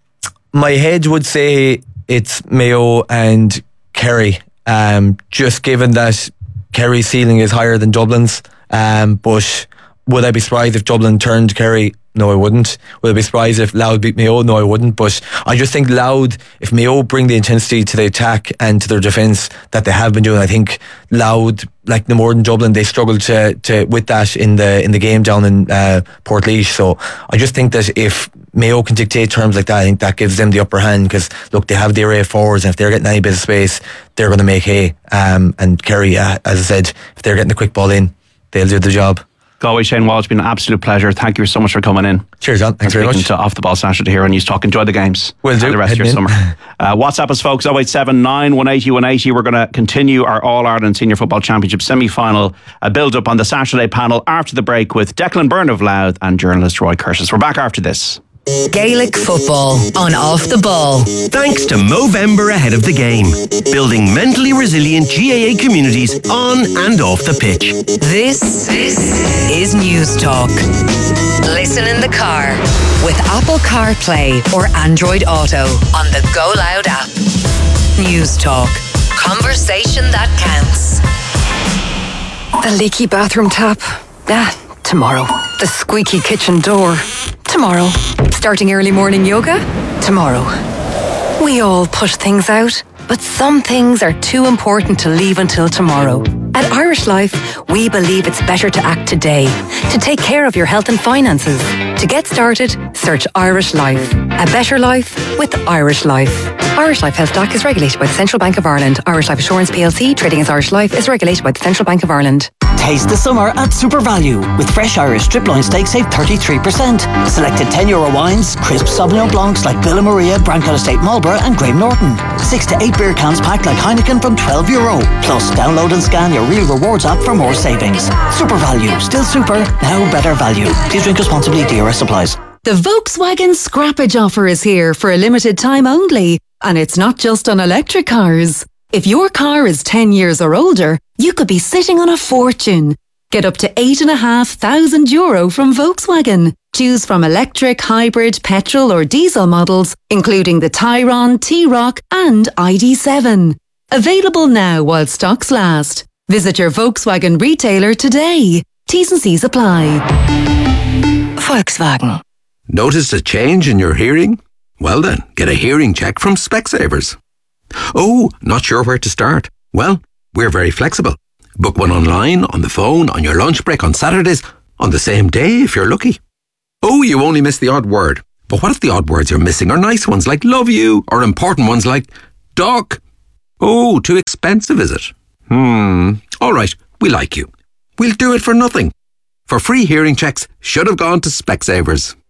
my head would say it's Mayo and Kerry. Um, just given that Kerry's ceiling is higher than Dublin's. Um, but would I be surprised if Dublin turned Kerry? No, I wouldn't. Would I be surprised if Louth beat Mayo? No, I wouldn't. But I just think Louth, if Mayo bring the intensity to the attack and to their defence that they have been doing, I think Louth, like no more than Dublin, they struggled to, to with that in the in the game down in uh, Portlaoise. So I just think that if Mayo can dictate terms like that, I think that gives them the upper hand, because look, they have the array of forwards, and if they're getting any bit of space, they're going to make hay. Um, and Kerry, uh, as I said, if they're getting the quick ball in, they'll do the job. Galway, Shane Walsh, it's been an absolute pleasure. Thank you so much for coming in. Cheers, John. Thanks very much. To Off the Ball Saturday here on News Talk. Enjoy the games. Will do. And the rest of your in. summer. Uh, WhatsApp us, folks, oh eight seven nine, one eight zero, one eight zero. We're going to continue our All-Ireland Senior Football Championship semi-final, a build-up on the Saturday panel after the break with Declan Byrne of Louth and journalist Roy Curtis. We're back after this. Gaelic football on Off the Ball. Thanks to Movember ahead of the game, building mentally resilient G A A communities on and off the pitch. This is News Talk. Listen in the car with Apple CarPlay or Android Auto on the Go Loud app. News Talk. Conversation that counts. The leaky bathroom tap. Ah, tomorrow. The squeaky kitchen door. Tomorrow. Starting early morning yoga? Tomorrow. We all push things out, but some things are too important to leave until tomorrow. At Irish Life, we believe it's better to act today, to take care of your health and finances. To get started, search Irish Life. A better life with Irish Life. Irish Life Health Doc is regulated by the Central Bank of Ireland. Irish Life Assurance P L C, trading as Irish Life, is regulated by the Central Bank of Ireland. Taste the summer at Super Value. With fresh Irish strip loin steak, save thirty-three percent. Selected ten euro wines, crisp Sauvignon Blancs like Villa Maria, Branco Estate Marlborough and Graham Norton. six to eight beer cans packed like Heineken from twelve euro. Plus, download and scan your Real Rewards app for more savings. Super Value. Still super, now better value. Please drink responsibly. D R S supplies. The Volkswagen Scrappage offer is here for a limited time only. And it's not just on electric cars. If your car is ten years or older, you could be sitting on a fortune. Get up to eight and a half thousand euro from Volkswagen. Choose from electric, hybrid, petrol or diesel models, including the Tayron, T-Roc and I D seven. Available now while stocks last. Visit your Volkswagen retailer today. T's and C's apply. Volkswagen. Noticed a change in your hearing? Well then, get a hearing check from Specsavers. Oh, not sure where to start? Well, we're very flexible. Book one online, on the phone, on your lunch break, on Saturdays, on the same day if you're lucky. Oh, you only missed the odd word. But what if the odd words you're missing are nice ones like love you, or important ones like doc? Oh, too expensive is it? Hmm, all right, we like you. We'll do it for nothing. For free hearing checks, should have gone to Specsavers.